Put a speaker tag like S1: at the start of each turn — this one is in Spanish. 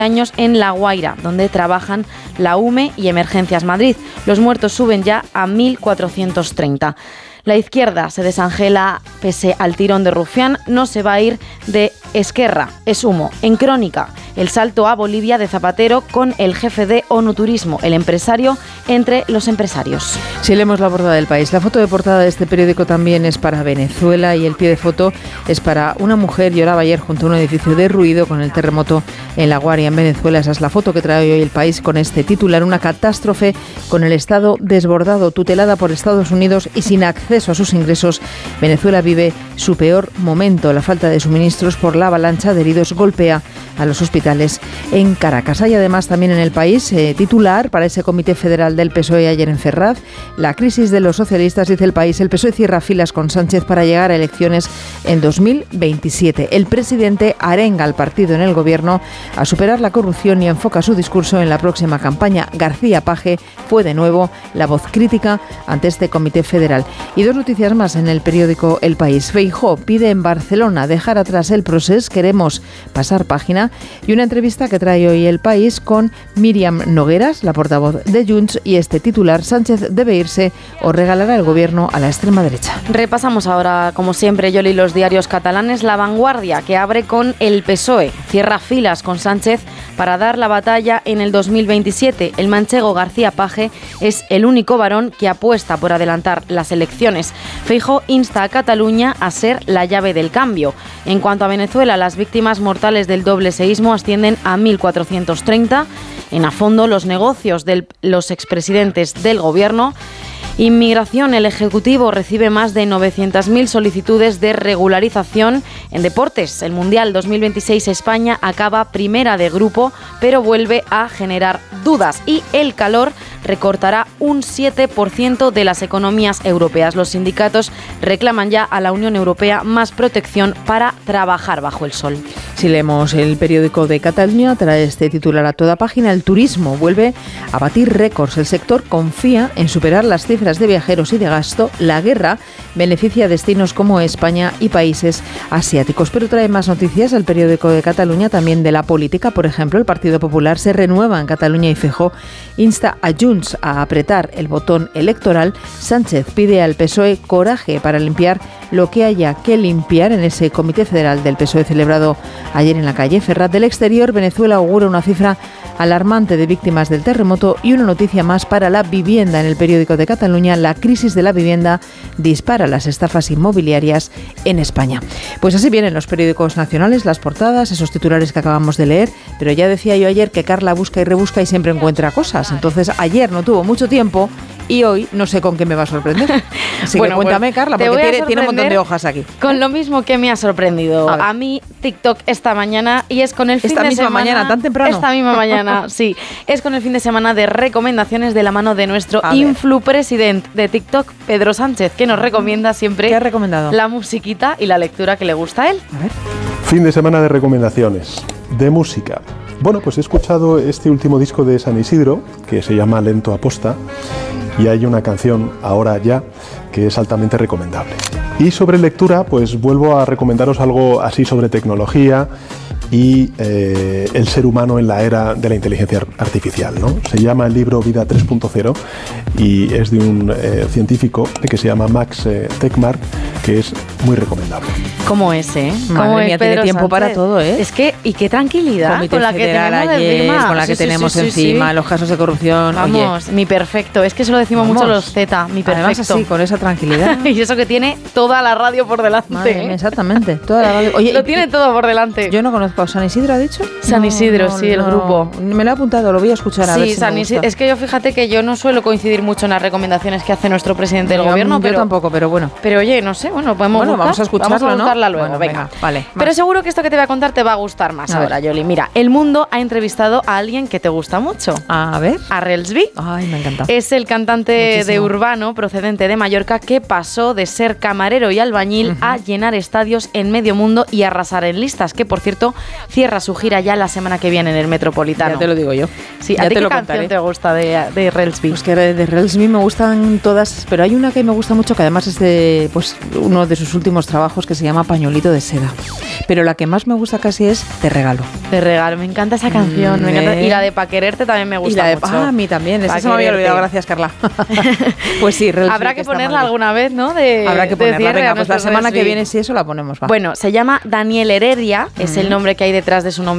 S1: años en La Guaira, donde trabajan la UME y Emergencias Madrid. Los muertos suben ya a 1.430. La izquierda se desangela pese al tirón de Rufián, no se va a ir de Esquerra, es humo. En Crónica, el salto a Bolivia de Zapatero con el jefe de ONU Turismo, el empresario entre los empresarios.
S2: Si leemos la portada del País, la foto de portada de este periódico también es para Venezuela y el pie de foto es para una mujer lloraba ayer junto a un edificio derruido con el terremoto en La Guaira, en Venezuela. Esa es la foto que trae hoy el País con este titular: una catástrofe con el Estado desbordado, tutelada por Estados Unidos y sin acceso a sus ingresos. Venezuela vive su peor momento. La falta de suministros por la avalancha de heridos golpea a los hospitales en Caracas. Hay además también en el País titular para ese comité federal del PSOE ayer en Ferraz: la crisis de los socialistas, dice el País. El PSOE cierra filas con Sánchez para llegar a elecciones en 2027. El presidente arenga al partido en el gobierno a superar la corrupción y enfoca su discurso en la próxima campaña. García Paje fue de nuevo la voz crítica ante este comité federal. Y dos noticias más en el periódico El País. Feijóo pide en Barcelona dejar atrás el procés, queremos pasar página. Y una entrevista que trae hoy El País con Míriam Nogueras, la portavoz de Junts, y este titular: Sánchez debe irse o regalará el gobierno a la extrema derecha.
S1: Repasamos ahora, como siempre, Yoli, los diarios catalanes. La Vanguardia, que abre con el PSOE, cierra filas con Sánchez para dar la batalla en el 2027. El manchego García Paje es el único varón que apuesta por adelantar las elecciones. Feijóo insta a Cataluña a ser la llave del cambio. En cuanto a Venezuela, las víctimas mortales del doble seísmo ascienden a 1.430. En a fondo, los negocios de los expresidentes del gobierno. Inmigración, el Ejecutivo recibe más de 900.000 solicitudes de regularización. En deportes, el Mundial 2026, España acaba primera de grupo, pero vuelve a generar dudas. Y el calor recortará un 7% de las economías europeas. Los sindicatos reclaman ya a la Unión Europea más protección para trabajar bajo el sol.
S2: Si leemos el periódico de Cataluña, trae este titular a toda página: el turismo vuelve a batir récords. El sector confía en superar las cifras de viajeros y de gasto. La guerra beneficia a destinos como España y países asiáticos. Pero trae más noticias el periódico de Cataluña, también de la política. Por ejemplo, el Partido Popular se renueva en Cataluña y Feijóo insta a Junts a apretar el botón electoral. Sánchez pide al PSOE coraje para limpiar lo que haya que limpiar en ese comité federal del PSOE celebrado ayer en la calle Ferraz. Del exterior, Venezuela augura una cifra alarmante de víctimas del terremoto. Y una noticia más para la vivienda en el periódico de Cataluña: la crisis de la vivienda dispara las estafas inmobiliarias en España. Pues así vienen los periódicos nacionales, las portadas, esos titulares que acabamos de leer. Pero ya decía yo ayer que Carla busca y rebusca y siempre encuentra cosas. Entonces ayer no tuvo mucho tiempo y hoy no sé con qué me va a sorprender. Así que cuéntame, Carla, porque tiene un montón de hojas aquí.
S1: Con lo mismo que me ha sorprendido a mí TikTok esta mañana, y es con el fin de semana.
S2: ¿Esta misma mañana, tan temprano?
S1: Esta misma mañana, sí. Es con el fin de semana de recomendaciones de la mano de nuestro influpresident de TikTok, Pedro Sánchez, que nos recomienda siempre.
S2: ¿Qué ha recomendado?
S1: La musiquita y la lectura que le gusta a él.
S2: A ver.
S3: Fin de semana de recomendaciones de música. Bueno, pues he escuchado este último disco de San Isidro, que se llama Lento Aposta, y hay una canción, Ahora Ya, que es altamente recomendable. Y sobre lectura, pues vuelvo a recomendaros algo así sobre tecnología y el ser humano en la era de la inteligencia artificial, ¿no? Se llama el libro Vida 3.0 y es de un científico que se llama Max Tegmark, que es muy recomendable.
S1: ¿Cómo es, eh?
S2: Madre mía, tiene tiempo para todo, ¿eh?
S1: Es que, y qué tranquilidad
S2: Comité
S1: con la que tenemos
S2: ayer,
S1: encima.
S2: con la que tenemos encima, los casos de corrupción.
S1: Vamos, mi perfecto. Es que eso lo decimos mucho los Z, mi perfecto.
S2: Además así, con esa tranquilidad.
S1: Y eso que tiene toda la radio por delante.
S2: Madre mía, exactamente, toda la radio.
S1: Oye, lo tiene todo por delante.
S2: Yo no conozco. ¿San Isidro ha dicho?
S1: San Isidro, sí, el grupo.
S2: Me lo he apuntado, lo voy a escuchar a ver si
S1: San Isidro. Es que yo, fíjate que yo no suelo coincidir mucho en las recomendaciones que hace nuestro presidente del gobierno.
S2: Yo tampoco, pero bueno.
S1: Pero oye, no sé, podemos buscar.
S2: Vamos a escucharlo,
S1: vamos a buscarla luego,
S2: bueno, venga. Vale.
S1: Pero seguro que esto que te voy a contar te va a gustar más ahora, Yoli. Mira, El Mundo ha entrevistado a alguien que te gusta mucho.
S2: A ver.
S1: A Relsby.
S2: Ay, me encanta.
S1: Es el cantante de Urbano, procedente de Mallorca, que pasó de ser camarero y albañil a llenar estadios en medio mundo y arrasar en listas, que por cierto cierra su gira ya la semana que viene en el Metropolitano.
S2: Ya te lo digo yo.
S1: Sí,
S2: ya
S1: ¿a ti
S2: te
S1: qué
S2: lo
S1: canción
S2: contaré.
S1: te gusta de Relsby?
S2: Pues que de Relsby me gustan todas, pero hay una que me gusta mucho, que además es de uno de sus últimos trabajos, que se llama Pañuelito de seda. Pero la que más me gusta casi es Te regalo.
S1: Te regalo, me encanta esa canción. Me encanta. Y la de Pa' quererte también me gusta mucho.
S2: A mí también, esa se me había
S1: quererte.
S2: olvidado, gracias Carla. Pues sí, Relsby.
S1: Habrá que
S2: está
S1: ponerla
S2: mal.
S1: alguna vez, ¿no?
S2: Habrá que ponerla,
S1: cierre
S2: venga,
S1: a
S2: pues la
S1: nuestro
S2: semana que
S1: Relsby.
S2: viene si eso la ponemos, va.
S1: Bueno, se llama Daniel Heredia, es el nombre que hay detrás de su nombre